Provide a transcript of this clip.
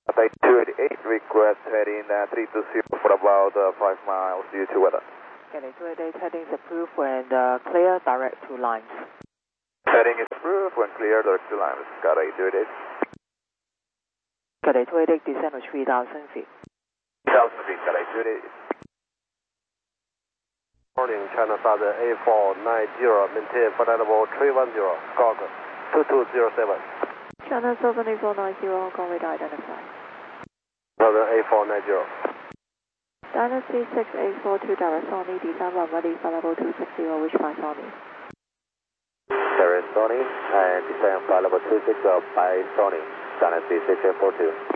Cathay 288, request heading 320 for about 5 miles due to weather. Cathay 288, heading is approved when clear, direct to lines. Heading is approved when clear, direct to lines. Cathay 288. Cathay 288, descend with 3,000 feet. 3,000 feet, Cathay 288. Morning, China Southern A490, maintain flight level 310, Gog 2207. China Southern A490, Hong Kong radar identified. Southern A490. Dynasty 6842, direct Sony, descend runway flight level 260, which by Sony. Direct Sony, and descend flight level 260 by Sony, Dynasty 6842.